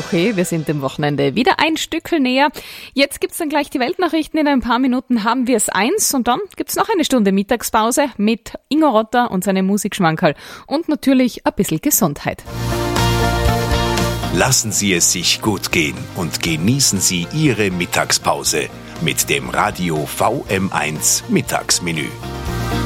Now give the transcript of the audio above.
Okay, wir sind dem Wochenende wieder ein Stückel näher. Jetzt gibt's dann gleich die Weltnachrichten. In ein paar Minuten haben wir es 1 und dann gibt's noch eine Stunde Mittagspause mit Ingo Rotter und seinem Musikschmankerl und natürlich ein bisschen Gesundheit. Lassen Sie es sich gut gehen und genießen Sie Ihre Mittagspause mit dem Radio VM1 Mittagsmenü.